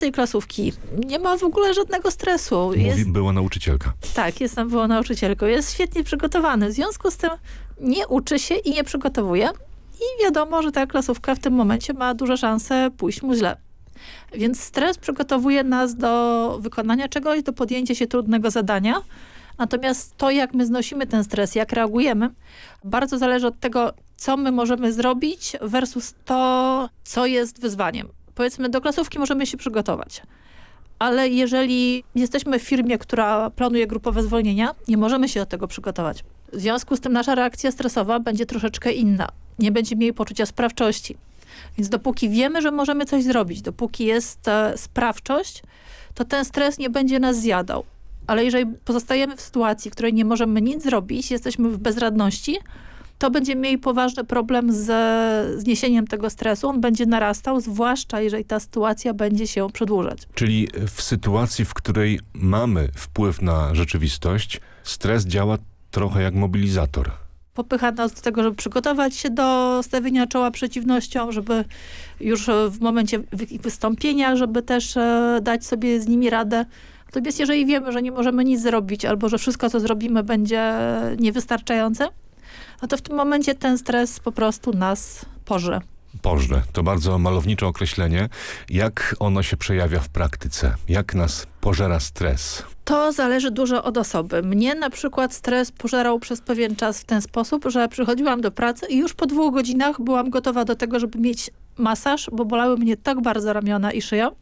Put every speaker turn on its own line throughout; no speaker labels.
tej klasówki nie ma w ogóle żadnego stresu.
Była nauczycielka.
Tak, była nauczycielką. Jest świetnie przygotowany. W związku z tym nie uczy się i nie przygotowuje. I wiadomo, że ta klasówka w tym momencie ma duże szanse pójść mu źle. Więc stres przygotowuje nas do wykonania czegoś, do podjęcia się trudnego zadania. Natomiast to, jak my znosimy ten stres, jak reagujemy, bardzo zależy od tego, co my możemy zrobić versus to, co jest wyzwaniem. Powiedzmy, do klasówki możemy się przygotować. Ale jeżeli jesteśmy w firmie, która planuje grupowe zwolnienia, nie możemy się do tego przygotować. W związku z tym nasza reakcja stresowa będzie troszeczkę inna. Nie będzie mieli poczucia sprawczości. Więc dopóki wiemy, że możemy coś zrobić, dopóki jest sprawczość, to ten stres nie będzie nas zjadał. Ale jeżeli pozostajemy w sytuacji, w której nie możemy nic zrobić, jesteśmy w bezradności, to będziemy mieli poważny problem ze zniesieniem tego stresu. On będzie narastał, zwłaszcza jeżeli ta sytuacja będzie się przedłużać.
Czyli w sytuacji, w której mamy wpływ na rzeczywistość, stres działa trochę jak mobilizator.
Popycha nas do tego, żeby przygotować się do stawienia czoła przeciwnościom, żeby już w momencie ich wystąpienia, żeby też dać sobie z nimi radę. Natomiast jeżeli wiemy, że nie możemy nic zrobić albo że wszystko, co zrobimy, będzie niewystarczające, no to w tym momencie ten stres po prostu nas pożre.
Pożre. To bardzo malownicze określenie. Jak ono się przejawia w praktyce? Jak nas pożera stres?
To zależy dużo od osoby. Mnie na przykład stres pożerał przez pewien czas w ten sposób, że przychodziłam do pracy i już po 2 godzinach byłam gotowa do tego, żeby mieć masaż, bo bolały mnie tak bardzo ramiona i szyja,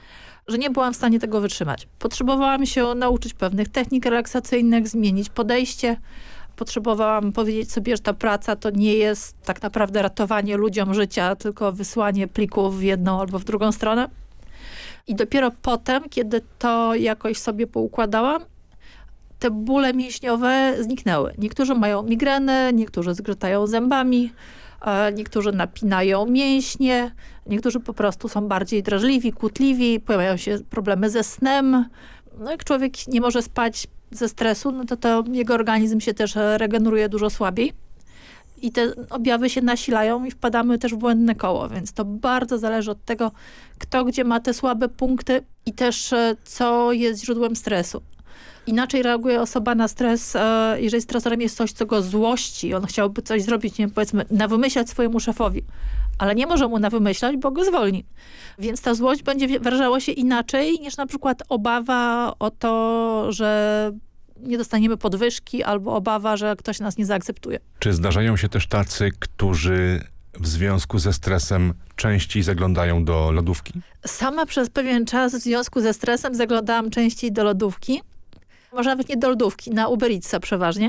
że nie byłam w stanie tego wytrzymać. Potrzebowałam się nauczyć pewnych technik relaksacyjnych, zmienić podejście. Potrzebowałam powiedzieć sobie, że ta praca to nie jest tak naprawdę ratowanie ludziom życia, tylko wysłanie plików w jedną albo w drugą stronę. I dopiero potem, kiedy to jakoś sobie poukładałam, te bóle mięśniowe zniknęły. Niektórzy mają migrenę, niektórzy zgrzytają zębami, niektórzy napinają mięśnie, niektórzy po prostu są bardziej drażliwi, kłótliwi, pojawiają się problemy ze snem. No jak człowiek nie może spać ze stresu, no to jego organizm się też regeneruje dużo słabiej. I te objawy się nasilają i wpadamy też w błędne koło, więc to bardzo zależy od tego, kto gdzie ma te słabe punkty i też co jest źródłem stresu. Inaczej reaguje osoba na stres, jeżeli stresorem jest coś, co go złości. On chciałby coś zrobić, nie wiem, powiedzmy, nawymyślać swojemu szefowi, ale nie może mu nawymyślać, bo go zwolni. Więc ta złość będzie wyrażała się inaczej niż na przykład obawa o to, że nie dostaniemy podwyżki albo obawa, że ktoś nas nie zaakceptuje.
Czy zdarzają się też tacy, którzy w związku ze stresem częściej zaglądają do lodówki?
Sama przez pewien czas w związku ze stresem zaglądałam częściej do lodówki. Może nawet nie do lodówki, na Uber Eatsa przeważnie.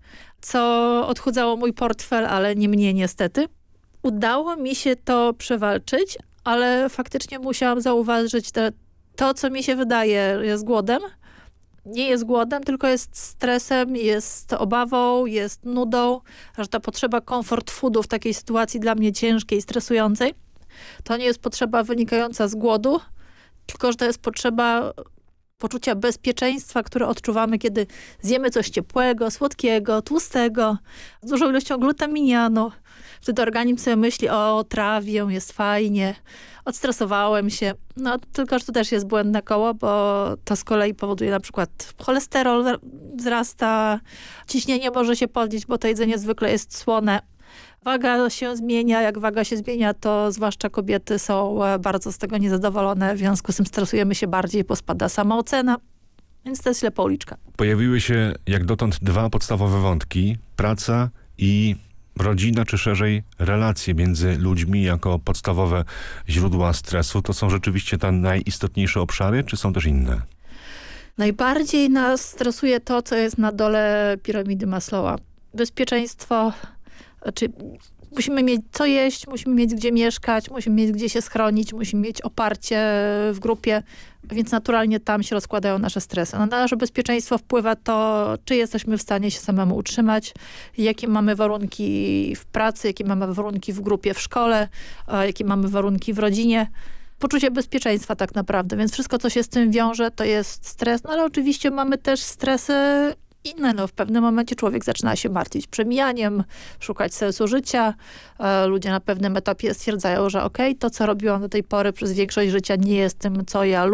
Co odchudzało mój portfel, ale nie mnie niestety. Udało mi się to przewalczyć, ale faktycznie musiałam zauważyć to, co mi się wydaje jest głodem. Nie jest głodem, tylko jest stresem, jest obawą, jest nudą, że ta potrzeba comfort foodu w takiej sytuacji dla mnie ciężkiej, stresującej, to nie jest potrzeba wynikająca z głodu, tylko że to jest potrzeba poczucia bezpieczeństwa, które odczuwamy, kiedy zjemy coś ciepłego, słodkiego, tłustego, z dużą ilością glutaminianu. Wtedy organizm sobie myśli, o trawię, jest fajnie, odstresowałem się. No tylko, że to też jest błędne koło, bo to z kolei powoduje na przykład cholesterol wzrasta, ciśnienie może się podnieść, bo to jedzenie zwykle jest słone. Waga się zmienia, jak waga się zmienia, to zwłaszcza kobiety są bardzo z tego niezadowolone, w związku z tym stresujemy się bardziej, bo spada samoocena, więc to jest ślepa uliczka.
Pojawiły się jak dotąd 2 podstawowe wątki, praca i rodzina, czy szerzej relacje między ludźmi jako podstawowe źródła stresu. To są rzeczywiście te najistotniejsze obszary, czy są też inne?
Najbardziej nas stresuje to, co jest na dole piramidy Maslowa. Bezpieczeństwo, czy musimy mieć co jeść, musimy mieć gdzie mieszkać, musimy mieć gdzie się schronić, musimy mieć oparcie w grupie, więc naturalnie tam się rozkładają nasze stresy. Na nasze bezpieczeństwo wpływa to, czy jesteśmy w stanie się samemu utrzymać, jakie mamy warunki w pracy, jakie mamy warunki w grupie w szkole, jakie mamy warunki w rodzinie. Poczucie bezpieczeństwa tak naprawdę, więc wszystko, co się z tym wiąże, to jest stres. No ale oczywiście mamy też stresy inne. No, w pewnym momencie człowiek zaczyna się martwić przemijaniem, szukać sensu życia. Ludzie na pewnym etapie stwierdzają, że to, co robiłam do tej pory przez większość życia, nie jest tym, co ja